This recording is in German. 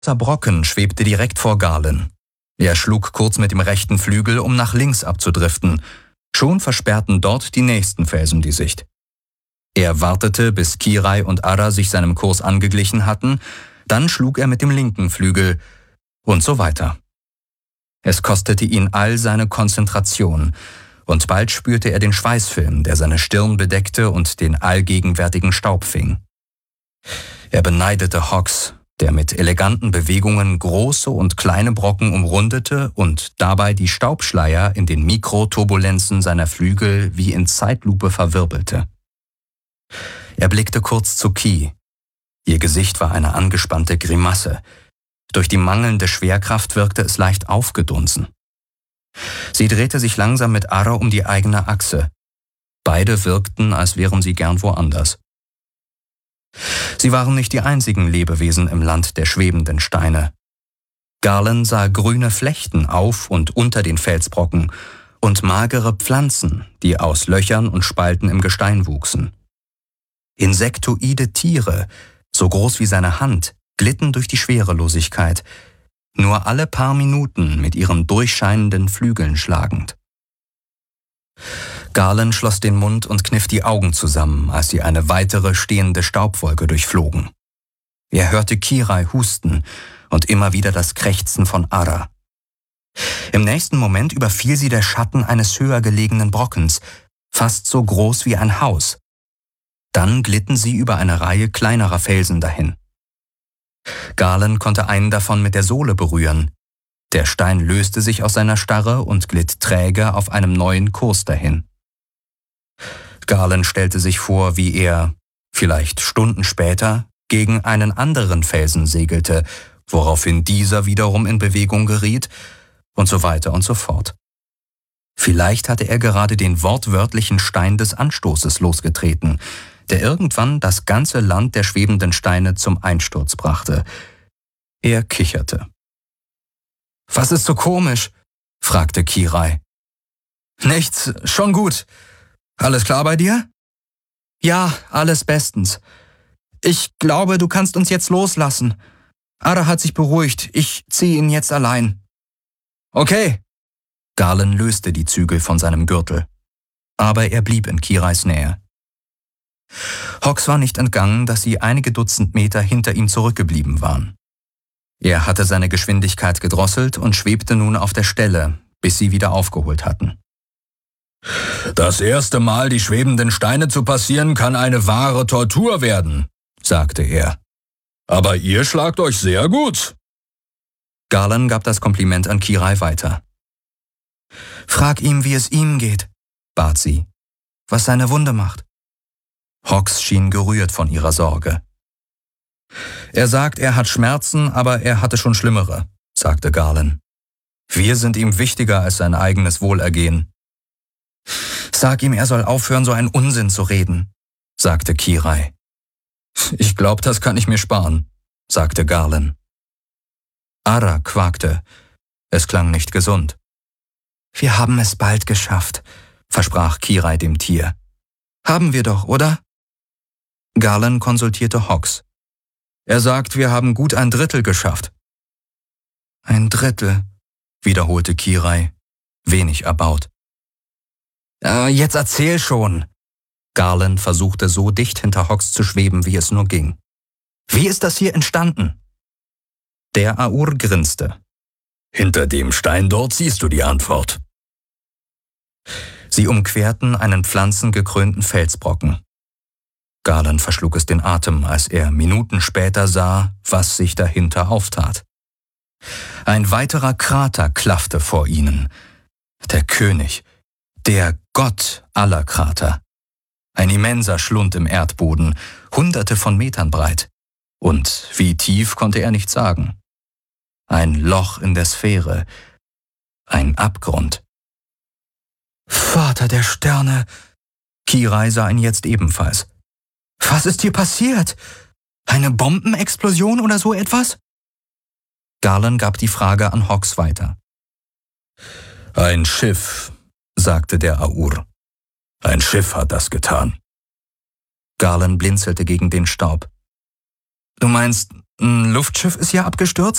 Der Brocken schwebte direkt vor Galen. Er schlug kurz mit dem rechten Flügel, um nach links abzudriften. Schon versperrten dort die nächsten Felsen die Sicht. Er wartete, bis Kirai und Ara sich seinem Kurs angeglichen hatten, dann schlug er mit dem linken Flügel und so weiter. Es kostete ihn all seine Konzentration, und bald spürte er den Schweißfilm, der seine Stirn bedeckte und den allgegenwärtigen Staub fing. Er beneidete Hawks, der mit eleganten Bewegungen große und kleine Brocken umrundete und dabei die Staubschleier in den Mikroturbulenzen seiner Flügel wie in Zeitlupe verwirbelte. Er blickte kurz zu Ki. Ihr Gesicht war eine angespannte Grimasse. Durch die mangelnde Schwerkraft wirkte es leicht aufgedunsen. Sie drehte sich langsam mit Ara um die eigene Achse. Beide wirkten, als wären sie gern woanders. Sie waren nicht die einzigen Lebewesen im Land der schwebenden Steine. Galen sah grüne Flechten auf und unter den Felsbrocken und magere Pflanzen, die aus Löchern und Spalten im Gestein wuchsen. Insektoide Tiere, so groß wie seine Hand, glitten durch die Schwerelosigkeit, nur alle paar Minuten mit ihren durchscheinenden Flügeln schlagend. Galen schloss den Mund und kniff die Augen zusammen, als sie eine weitere stehende Staubwolke durchflogen. Er hörte Kirai husten und immer wieder das Krächzen von Ara. Im nächsten Moment überfiel sie der Schatten eines höher gelegenen Brockens, fast so groß wie ein Haus. Dann glitten sie über eine Reihe kleinerer Felsen dahin. Galen konnte einen davon mit der Sohle berühren. Der Stein löste sich aus seiner Starre und glitt träge auf einem neuen Kurs dahin. Galen stellte sich vor, wie er, vielleicht Stunden später, gegen einen anderen Felsen segelte, woraufhin dieser wiederum in Bewegung geriet, und so weiter und so fort. Vielleicht hatte er gerade den wortwörtlichen Stein des Anstoßes losgetreten, der irgendwann das ganze Land der schwebenden Steine zum Einsturz brachte. Er kicherte. »Was ist so komisch?« fragte Kirai. »Nichts, schon gut. Alles klar bei dir?« »Ja, alles bestens. Ich glaube, du kannst uns jetzt loslassen. Ara hat sich beruhigt, ich ziehe ihn jetzt allein.« »Okay.« Galen löste die Zügel von seinem Gürtel. Aber er blieb in Kirais Nähe. Hawks war nicht entgangen, dass sie einige Dutzend Meter hinter ihm zurückgeblieben waren. Er hatte seine Geschwindigkeit gedrosselt und schwebte nun auf der Stelle, bis sie wieder aufgeholt hatten. »Das erste Mal die schwebenden Steine zu passieren, kann eine wahre Tortur werden«, sagte er. »Aber ihr schlagt euch sehr gut.« Galen gab das Kompliment an Kirai weiter. »Frag ihm, wie es ihm geht«, bat sie, »was seine Wunde macht.« Hawks schien gerührt von ihrer Sorge. »Er sagt, er hat Schmerzen, aber er hatte schon schlimmere«, sagte Galen. »Wir sind ihm wichtiger als sein eigenes Wohlergehen.« »Sag ihm, er soll aufhören, so einen Unsinn zu reden«, sagte Kirai. »Ich glaube, das kann ich mir sparen«, sagte Galen. Ara quakte. Es klang nicht gesund. »Wir haben es bald geschafft«, versprach Kirai dem Tier. »Haben wir doch, oder?« Galen konsultierte Hawks. Er sagt, wir haben gut 1/3 geschafft. 1/3, wiederholte Kirai, wenig erbaut. Jetzt erzähl schon. Galen versuchte so dicht hinter Hawks zu schweben, wie es nur ging. Wie ist das hier entstanden? Der Aur grinste. Hinter dem Stein dort siehst du die Antwort. Sie umquerten einen pflanzengekrönten Felsbrocken. Galen verschlug es den Atem, als er Minuten später sah, was sich dahinter auftat. Ein weiterer Krater klaffte vor ihnen. Der König, der Gott aller Krater. Ein immenser Schlund im Erdboden, Hunderte von Metern breit. Und wie tief konnte er nicht sagen. Ein Loch in der Sphäre, ein Abgrund. Vater der Sterne! Kirai sah ihn jetzt ebenfalls. Was ist hier passiert? Eine Bombenexplosion oder so etwas? Galen gab die Frage an Hawks weiter. Ein Schiff, sagte der Aur. Ein Schiff hat das getan. Galen blinzelte gegen den Staub. Du meinst Ein Luftschiff ist ja abgestürzt?